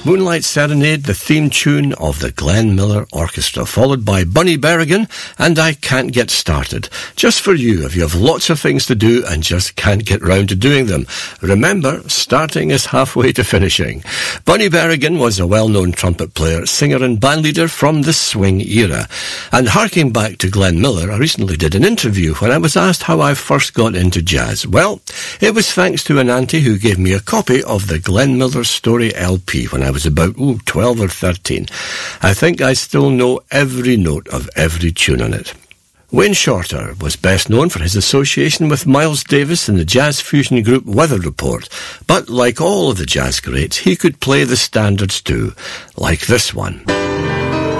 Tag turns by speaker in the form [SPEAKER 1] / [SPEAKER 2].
[SPEAKER 1] Moonlight Serenade, the theme tune of the Glenn Miller Orchestra, followed by Bunny Berrigan and I Can't Get Started. Just for you, if you have lots of things to do and just can't get round to doing them. Remember, starting is halfway to finishing. Bunny Berrigan was a well-known trumpet player, singer and bandleader from the swing era. And harking back to Glenn Miller, I recently did an interview when I was asked how I first got into jazz. Well, it was thanks to an auntie who gave me a copy of the Glenn Miller Story LP when I was about 12 or 13. I think I still know every note of every tune on it. Wayne Shorter was best known for his association with Miles Davis in the jazz fusion group Weather Report, but like all of the jazz greats, he could play the standards too, like this one.